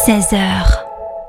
16h.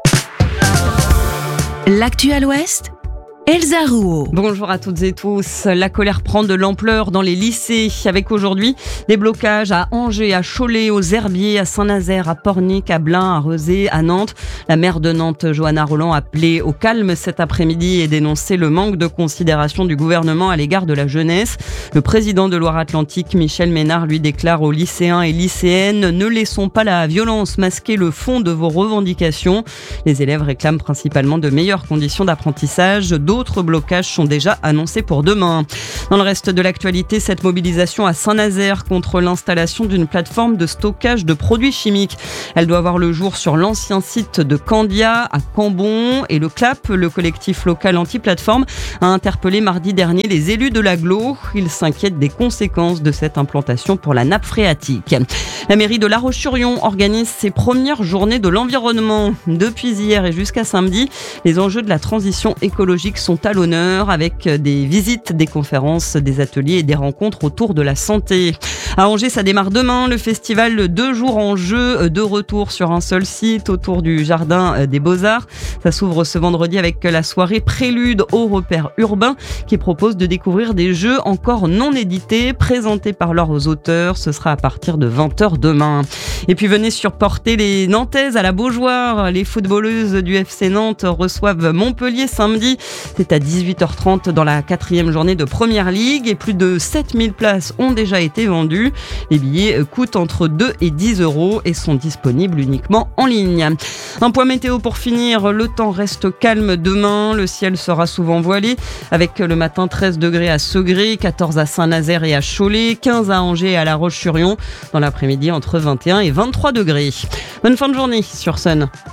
L'actu à l'Ouest, Elsa Rouault. Bonjour à toutes et tous. La colère prend de l'ampleur dans les lycées avec aujourd'hui des blocages à Angers, à Cholet, aux Herbiers, à Saint-Nazaire, à Pornic, à Blain, à Rezé, à Nantes. La maire de Nantes, Johanna Rolland, a appelé au calme cet après-midi et dénoncé le manque de considération du gouvernement à l'égard de la jeunesse. Le président de Loire-Atlantique, Michel Ménard, lui déclare aux lycéens et lycéennes: ne laissons pas la violence masquer le fond de vos revendications. Les élèves réclament principalement de meilleures conditions d'apprentissage. D'autres blocages sont déjà annoncés pour demain. Dans le reste de l'actualité, cette mobilisation à Saint-Nazaire contre l'installation d'une plateforme de stockage de produits chimiques. Elle doit voir le jour sur l'ancien site de Candia à Cambon, et le CLAP, le collectif local anti-plateforme, a interpellé mardi dernier les élus de l'agglo. Ils s'inquiètent des conséquences de cette implantation pour la nappe phréatique. La mairie de La Roche-sur-Yon organise ses premières journées de l'environnement. Depuis hier et jusqu'à samedi, les enjeux de la transition écologique sont à l'honneur, avec des visites, des conférences, des ateliers et des rencontres autour de la santé. À Angers, ça démarre demain, le festival 2 jours en jeu, de retour sur un seul site autour du jardin des Beaux-Arts. Ça s'ouvre ce vendredi avec la soirée Prélude aux repères urbains qui propose de découvrir des jeux encore non édités, présentés par leurs auteurs. Ce sera à partir de 20h demain. Et puis venez supporter les Nantaises à la Beaujoire. Les footballeuses du FC Nantes reçoivent Montpellier samedi. C'est à 18h30 dans la 4e journée de Première Ligue et plus de 7000 places ont déjà été vendues. Les billets coûtent entre 2 et 10 euros et sont disponibles uniquement en ligne. Un point météo pour finir, le temps reste calme demain, le ciel sera souvent voilé avec le matin 13 degrés à Segré, 14 à Saint-Nazaire et à Cholet, 15 à Angers et à La Roche-sur-Yon, dans l'après-midi entre 21 et 23 degrés. Bonne fin de journée sur Sun.